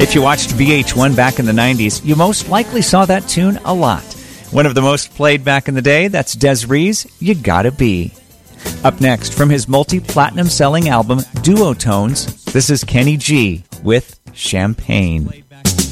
If you watched VH1 back in the 90s, you most likely saw that tune a lot. One of the most played back in the day, that's Des Rees' You Gotta Be. Up next, from his multi-platinum selling album Duotones, this is Kenny G with Champagne.